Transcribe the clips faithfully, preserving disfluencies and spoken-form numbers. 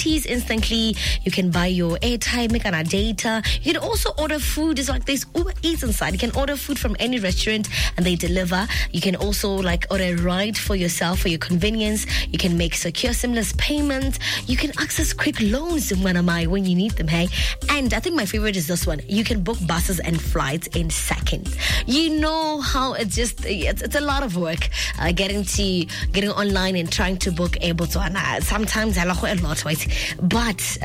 utilities instantly. You can buy your airtime, make an data. You can also order food. It's like there's Uber Eats inside. You can order food from any restaurant and they deliver. You can also like order a ride for yourself for your convenience. You can make secure, seamless payments. You can access quick loans when you need them, hey? And I think my favorite is this one. You can book buses and flights in seconds. You know how it's just, it's, it's a lot of work uh, getting to, getting online and trying to book able to, uh, sometimes a lot, right? But,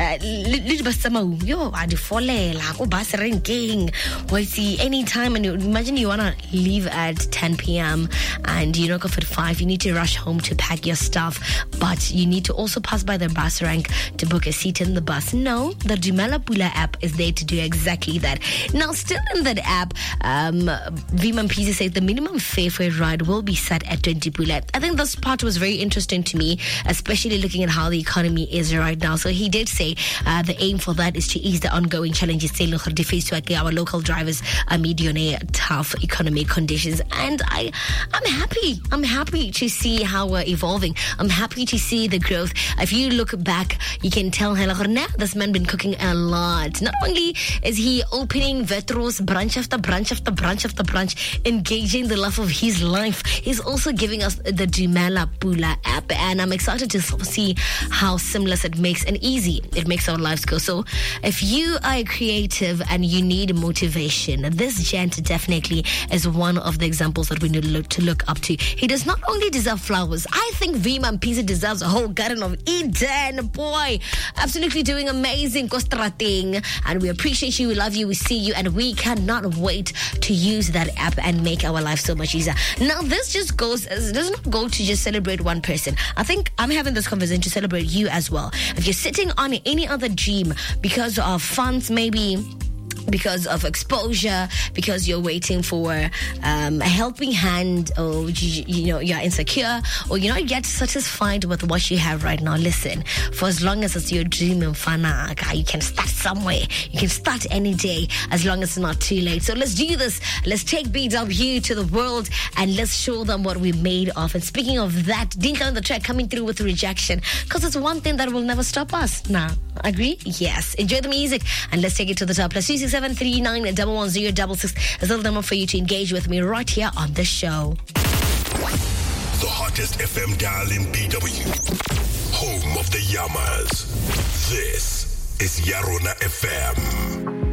yo, I do follow, like, bus ranking, anytime, and you, imagine you want to leave at ten p.m. and you knock off at five, you need to rush home to pack your stuff, but you need to also pass by the bus rank to book a seat in the bus. No, the Dumela Pula app is there to do exactly that. Now, still in that app, um, Vima Mpizi said the minimum fare for a ride will be set at twenty Pula. I think this part was very interesting to me, especially looking at how the economy is right now. So he did say uh, the aim for that is to ease the ongoing challenges faced by our local drivers amid tough economic conditions. And I, I'm happy. I'm happy to see how we're evolving. I'm happy to see the growth. If you look back, you can tell this man been cooking a lot. Not only is he opening Vetros branch after branch after branch after branch, engaging the love of his life, he's also giving us the Dumela Pula app. And I'm excited to see how seamless it makes and easy it makes our lives go. So if you are a creative and you need motivation, this gent definitely is one of the examples that we need to look, to look up to. He does not only deserve flowers. I think Vima Mpizi deserves a whole Garden of Eden. Boy, absolutely doing amazing Kostrating. And we appreciate you, we love you, we see you, and we cannot wait to use that app and make our life so much easier. Now, this just goes, it does not go to just celebrate one person. I think I'm having this conversation to celebrate you as well. If you're sitting on any other dream because of funds, maybe because of exposure, because you're waiting for um, a helping hand, or you, you know, you're insecure, or you're not yet satisfied with what you have right now. Listen, for as long as it's your dream in Fana, you can start somewhere. You can start any day, as long as it's not too late. So let's do this. Let's take B W to the world and let's show them what we made of. And speaking of that, Dinka on the track coming through with rejection, because it's one thing that will never stop us. Now, agree? Yes. Enjoy the music and let's take it to the top. Plus two six seven three nine one one zero six six is the number for you to engage with me right here on the show. The hottest F M dial in B W, home of the Yamas. This is Yarona F M.